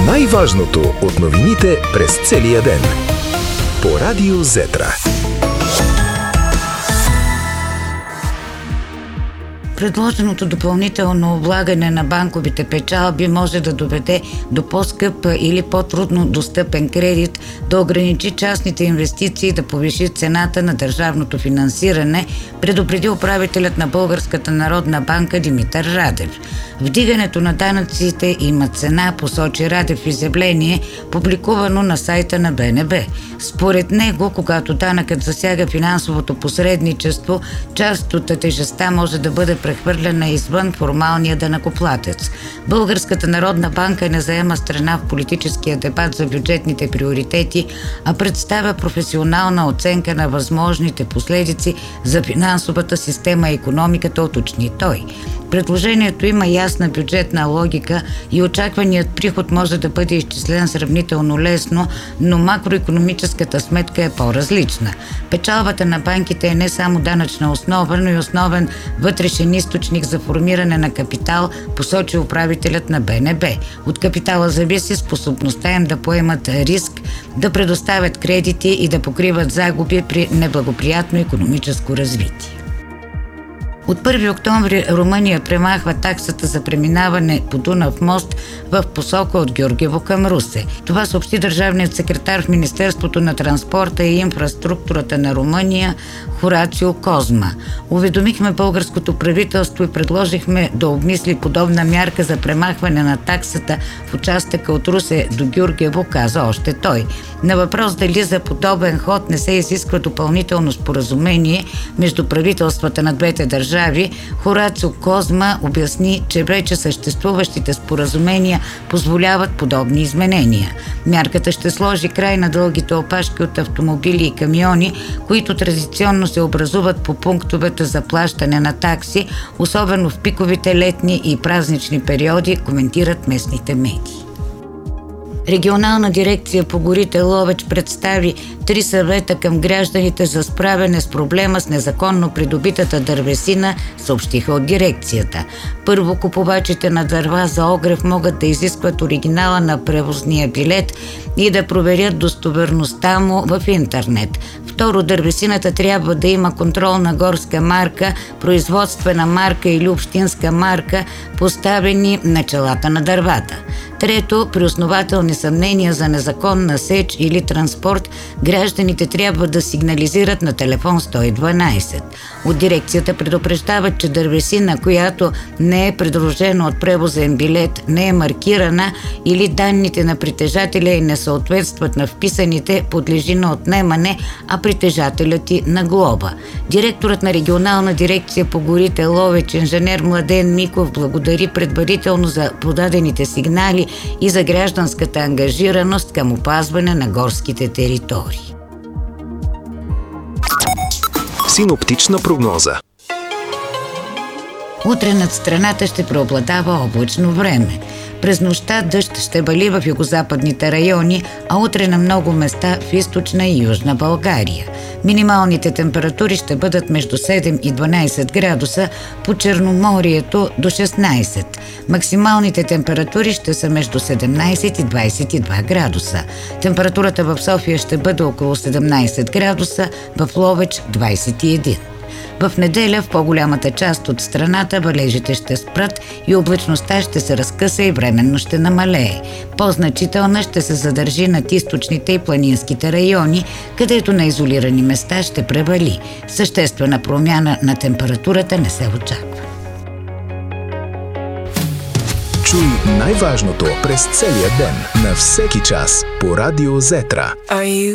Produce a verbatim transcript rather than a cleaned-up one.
Най-важното от новините през целия ден. По Радио Зетра. Предложеното допълнително облагане на банковите печалби може да доведе до по-скъп или по-трудно достъпен кредит, да ограничи частните инвестиции и да повиши цената на държавното финансиране, предупреди управителят на Българската народна банка Димитър Радев. Вдигането на данъците има цена, посочи Радев в изявление, публикувано на сайта на Б Н Б. Според него, когато данъкът засяга финансовото посредничество, част от тежестта може да бъде прехвърлена извън формалния данъкоплатец. Българската народна банка не заема страна в политическия дебат за бюджетните приоритети, а представя професионална оценка на възможните последици за финансовата система и икономиката, уточни той. Предложението има ясна бюджетна логика и очакваният приход може да бъде изчислен сравнително лесно, но макроикономическата сметка е по-различна. Печалбата на банките е не само данъчна основа, но и основен вътрешен източник за формиране на капитал, посочи управителят на Б Н Б. От капитала зависи способността им да поемат риск, да предоставят кредити и да покриват загуби при неблагоприятно икономическо развитие. От първи октомври Румъния премахва таксата за преминаване по Дунав мост в посока от Георгиево към Русе. Това съобщи държавният секретар в Министерството на транспорта и инфраструктурата на Румъния Хорацио Козма. Уведомихме българското правителство и предложихме да обмисли подобна мярка за премахване на таксата в участъка от Русе до Георгиево, каза още той. На въпрос дали за подобен ход не се изисква допълнително споразумение между правителствата на двете държави, Хорацио Козма обясни, че вече съществуващите споразумения позволяват подобни изменения. Мярката ще сложи край на дългите опашки от автомобили и камиони, които традиционно се образуват по пунктовете за плащане на такси, особено в пиковите летни и празнични периоди, коментират местните медии. Регионална дирекция по горите Ловеч представи три съвета към гражданите за справяне с проблема с незаконно придобитата дървесина, съобщиха от дирекцията. Първо, купувачите на дърва за огрев могат да изискват оригинала на превозния билет и да проверят достоверността му в интернет. Второ, дървесината трябва да има контролна горска марка, производствена марка или общинска марка, поставени на челата на дървата. Трето, при основателни съмнения за незаконна сеч или транспорт, гражданите трябва да сигнализират на телефон сто и дванайсет. От дирекцията предупреждават, че дървесина, която не е придружена от превозен билет, не е маркирана или данните на притежателя и не съответстват на вписаните, подлежи на отнемане, а притежателят и на глоба. Директорът на регионална дирекция по горите Ловеч, инженер Младен Миков, благодари предварително за подадените сигнали и за гражданската ангажираност към опазване на горските територии. Синоптична прогноза. Утре над страната ще преобладава облачно време. През нощта дъжд ще вали в югозападните райони, а утре на много места в източна и южна България. Минималните температури ще бъдат между седем и дванайсет градуса, по Черноморието до шестнайсет. Максималните температури ще са между седемнайсет и двайсет и два градуса. Температурата в София ще бъде около седемнайсет градуса, в Ловеч двайсет и един. В неделя в по-голямата част от страната валежите ще спрат и облачността ще се разкъса и временно ще намалее. По-значителна ще се задържи над източните и планинските райони, където на изолирани места ще превали. Съществена промяна на температурата не се очаква. Чуй най-важното през целия ден, на всеки час по Радио Зетра.